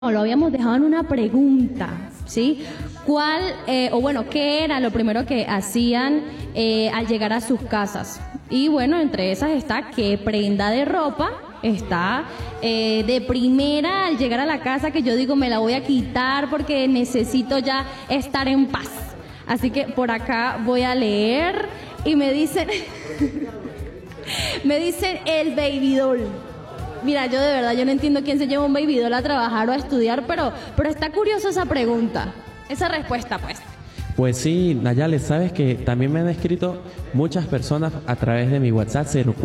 Lo habíamos dejado en una pregunta, ¿sí? ¿Qué era lo primero que hacían al llegar a sus casas? Y bueno, entre esas está qué prenda de ropa está de primera al llegar a la casa, que yo digo me la voy a quitar porque necesito ya estar en paz. Así que por acá voy a leer y me dicen, me dicen el baby doll. Mira, yo de verdad, yo no entiendo quién se lleva un baby doll a trabajar o a estudiar, pero está curiosa esa pregunta, esa respuesta, pues. Pues sí, Nayales, sabes que también me han escrito muchas personas a través de mi WhatsApp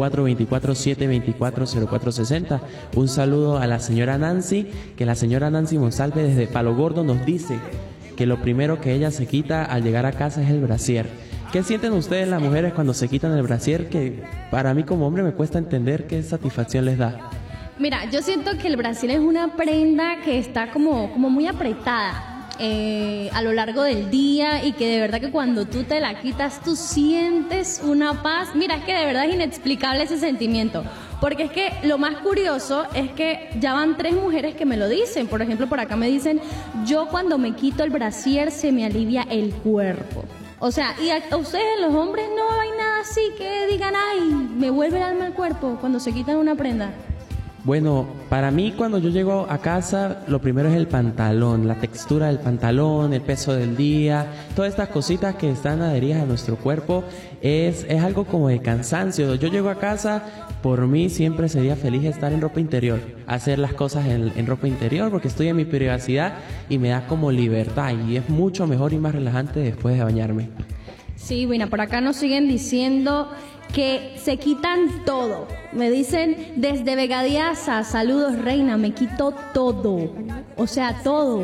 0424-724-0460. Un saludo a la señora Nancy, que la señora Nancy Monsalve desde Palo Gordo nos dice que lo primero que ella se quita al llegar a casa es el brasier. ¿Qué sienten ustedes las mujeres cuando se quitan el brasier? Que para mí como hombre me cuesta entender qué satisfacción les da. Mira, yo siento que el brasier es una prenda que está como muy apretada a lo largo del día, y que de verdad que cuando tú te la quitas tú sientes una paz. Mira, es que de verdad es inexplicable ese sentimiento, porque es que lo más curioso es que ya van 3 mujeres que me lo dicen. Por ejemplo, por acá me dicen, yo cuando me quito el brasier se me alivia el cuerpo. O sea, y a ustedes los hombres no hay nada así que digan, ay, me vuelve el alma al cuerpo cuando se quitan una prenda. Bueno, para mí cuando yo llego a casa, lo primero es el pantalón, la textura del pantalón, el peso del día, todas estas cositas que están adheridas a nuestro cuerpo, es algo como de cansancio. Yo llego a casa, por mí siempre sería feliz estar en ropa interior, hacer las cosas en ropa interior, porque estoy en mi privacidad y me da como libertad, y es mucho mejor y más relajante después de bañarme. Sí, bueno, por acá nos siguen diciendo que se quitan todo. Me dicen desde Vegadiasa, saludos reina, me quito todo. O sea, todo,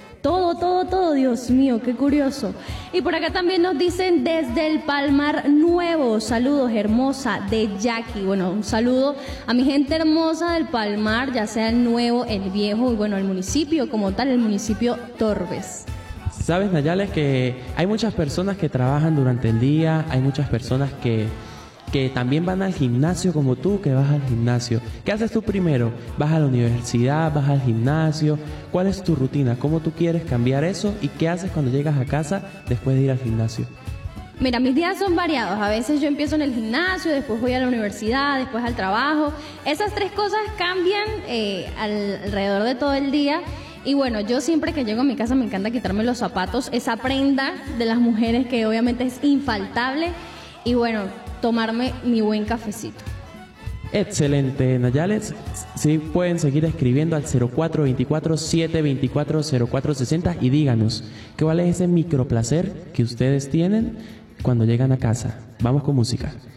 Dios mío, qué curioso. Y por acá también nos dicen desde el Palmar Nuevo, saludos hermosa, de Jackie. Bueno, un saludo a mi gente hermosa del Palmar, ya sea el Nuevo, el Viejo, y bueno, el municipio como tal, el municipio Torbes. Sabes, Nayales, que hay muchas personas que trabajan durante el día, hay muchas personas que también van al gimnasio como tú, que vas al gimnasio. ¿Qué haces tú primero? ¿Vas a la universidad? ¿Vas al gimnasio? ¿Cuál es tu rutina? ¿Cómo tú quieres cambiar eso? ¿Y qué haces cuando llegas a casa después de ir al gimnasio? Mira, mis días son variados. A veces yo empiezo en el gimnasio, después voy a la universidad, después al trabajo. Esas 3 cosas cambian alrededor de todo el día. Y bueno, yo siempre que llego a mi casa me encanta quitarme los zapatos, esa prenda de las mujeres que obviamente es infaltable. Y bueno, tomarme mi buen cafecito. Excelente, Nayales. Sí, pueden seguir escribiendo al 0424-724-0460 y díganos cuál es ese microplacer que ustedes tienen cuando llegan a casa. Vamos con música.